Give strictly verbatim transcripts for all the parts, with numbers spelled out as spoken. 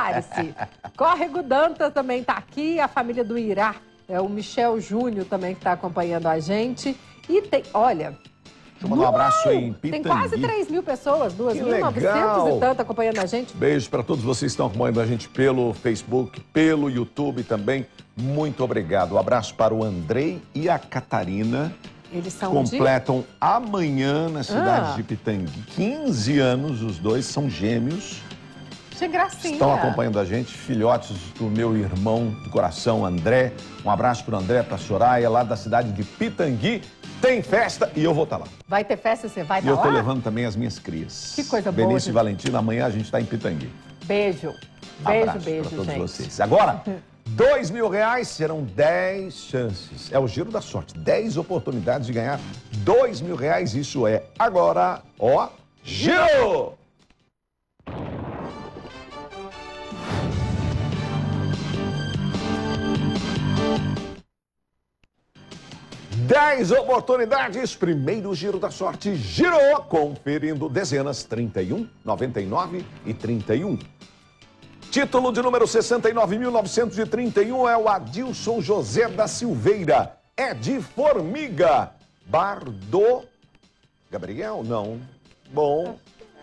prepare-se. Córrego Dantas também está aqui, a família do Irá, é o Michel Júnior também que está acompanhando a gente. E tem, olha... Deixa eu mandar um abraço em Pitangui. Tem quase três mil pessoas, duas mil e novecentas e tanto acompanhando a gente. Beijo para todos vocês que estão acompanhando a gente pelo Facebook, pelo YouTube também. Muito obrigado. Um abraço para o Andrei e a Catarina. Eles são completam de... amanhã na cidade ah. de Pitangui. quinze anos, os dois são gêmeos. Que gracinha. Estão acompanhando a gente, filhotes do meu irmão do coração, André. Um abraço para o André, para a Soraya, lá da cidade de Pitangui. Tem festa e eu vou estar lá. Vai ter festa e você vai e estar lá? E eu estou levando também as minhas crias. Que coisa boa. Benício e Valentina, amanhã a gente está em Pitangui. Beijo. Beijo, Abraço beijo, para todos gente. vocês. Agora, dois mil reais serão dez chances. É o giro da sorte. dez oportunidades de ganhar dois mil reais. Isso é agora, ó, giro! dez oportunidades, primeiro giro da sorte, girou, conferindo dezenas trinta e um, noventa e nove e trinta e um. Título de número sessenta e nove mil novecentos e trinta e um é o Adilson José da Silveira, é de Formiga. Bardo Gabriel, não, bom,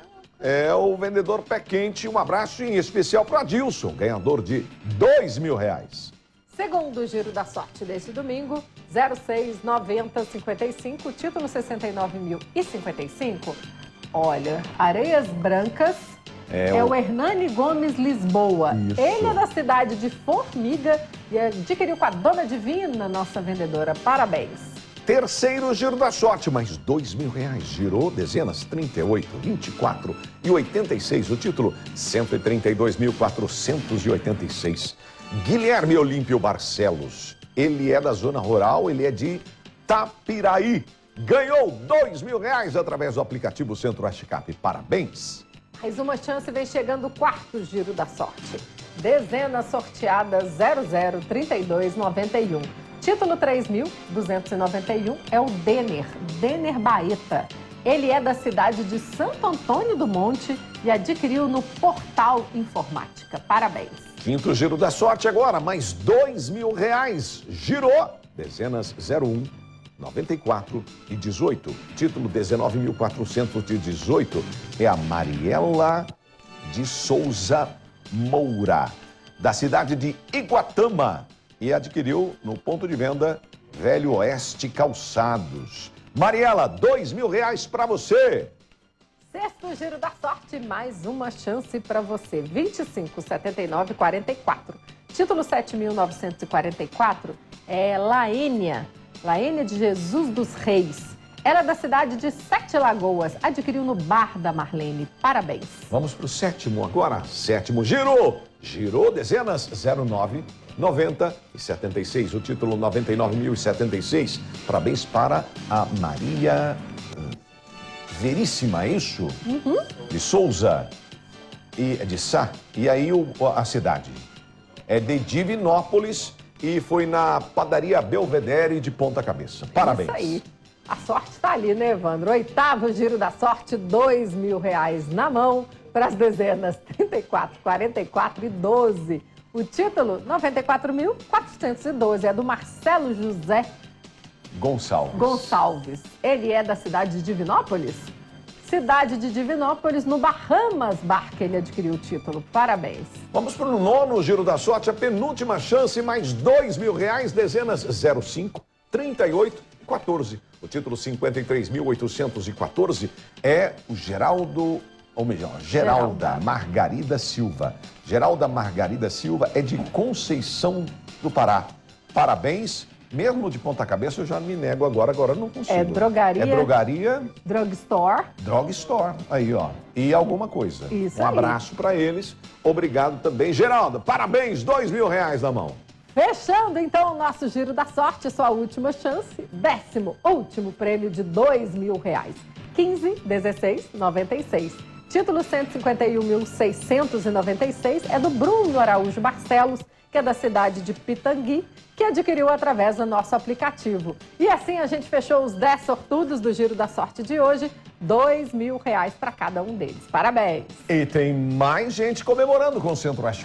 é o vendedor pé quente, um abraço em especial para o Adilson, ganhador de dois mil reais. Segundo giro da sorte deste domingo, zero seis, noventa, cinquenta e cinco, título sessenta e nove mil e cinquenta e cinco. Olha, Areias Brancas é, é o... o Hernani Gomes Lisboa. Isso. Ele é da cidade de Formiga e adquiriu com a Dona Divina, nossa vendedora. Parabéns. Terceiro giro da sorte, mais dois mil reais. Girou dezenas trinta e oito, vinte e quatro e oitenta e seis. O título cento e trinta e dois mil quatrocentos e oitenta e seis. Guilherme Olímpio Barcelos, ele é da zona rural, ele é de Tapiraí. Ganhou dois mil reais através do aplicativo Centro-Oeste Cap. Parabéns! Mais uma chance, vem chegando o quarto giro da sorte. Dezena sorteada zero zero, trinta e dois, noventa e um. Título três mil duzentos e noventa e um é o Denner, Denner Baeta. Ele é da cidade de Santo Antônio do Monte e adquiriu no Portal Informática. Parabéns! Quinto giro da sorte agora, mais dois mil reais. Girou dezenas zero um, noventa e quatro e dezoito. Título dezenove mil quatrocentos e dezoito é a Mariela de Souza Moura, da cidade de Iguatama, e adquiriu no ponto de venda Velho Oeste Calçados. Mariela, dois mil reais para você. Sexto giro da sorte, mais uma chance para você. vinte e cinco, setenta e nove, quarenta e quatro. Título sete mil novecentos e quarenta e quatro é Laênia, Laênia de Jesus dos Reis. Ela é da cidade de Sete Lagoas, adquiriu no Bar da Marlene. Parabéns. Vamos para o sétimo agora. Sétimo giro. Girou dezenas zero nove, noventa e setenta e seis. O título noventa e nove mil e setenta e seis. Parabéns para a Maria... Veríssima, é isso? Uhum. De Souza e de Sá. E aí o, a cidade é de Divinópolis e foi na padaria Belvedere de Ponta Cabeça. Parabéns. Isso aí. A sorte está ali, né, Evandro? Oitavo giro da sorte, dois mil reais na mão para as dezenas trinta e quatro, quarenta e quatro e doze. O título, noventa e quatro mil quatrocentos e doze, é do Marcelo José Gonçalves. Gonçalves. Ele é da cidade de Divinópolis? Cidade de Divinópolis, no Bahamas Bar, que ele adquiriu o título. Parabéns. Vamos para o nono giro da sorte, a penúltima chance, mais dois mil reais, dezenas zero cinco, trinta e oito e quatorze. O título cinquenta e três mil oitocentos e quatorze é o Geraldo, ou melhor, Geralda, Geralda Margarida Silva. Geralda Margarida Silva é de Conceição do Pará. Parabéns. Mesmo de ponta cabeça, eu já me nego agora, agora eu não consigo. É drogaria. É drogaria. Drugstore. Drugstore, aí ó. E alguma coisa. Isso um aí. abraço para eles. Obrigado também. Geraldo, parabéns, dois mil reais na mão. Fechando então o nosso giro da sorte, sua última chance. Décimo, último prêmio de dois mil reais. quinze, dezesseis, noventa e seis. Título cento e cinquenta e um mil seiscentos e noventa e seis é do Bruno Araújo Barcelos, que é da cidade de Pitangui, que adquiriu através do nosso aplicativo. E assim a gente fechou os dez sortudos do Giro da Sorte de hoje, dois mil reais para cada um deles. Parabéns! E tem mais gente comemorando com o Centro-Oeste